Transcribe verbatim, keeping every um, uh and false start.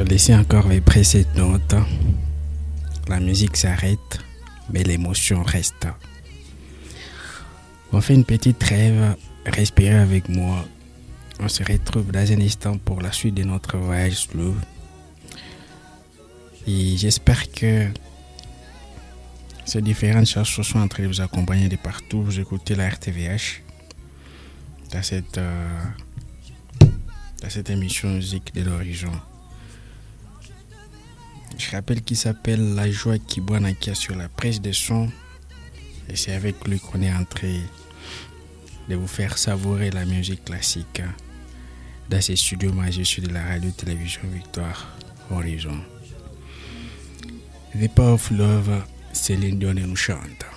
Laissez encore vibrer cette note. La musique s'arrête, mais l'émotion reste. On fait une petite trêve, respirez avec moi. On se retrouve dans un instant pour la suite de notre voyage slow. Et j'espère que ces différentes chansons sont en train de vous accompagner de partout. Vous écoutez la R T V H dans cette, euh, dans cette émission Musique de l'Horizon. Je rappelle qu'il s'appelle La Joie Kibwana qui est sur la prise de son. Et c'est avec lui qu'on est en train de vous faire savourer la musique classique dans ces studios majestueux de la radio-télévision Victoire Horizon. The Power of Love, Céline Dion nous chante.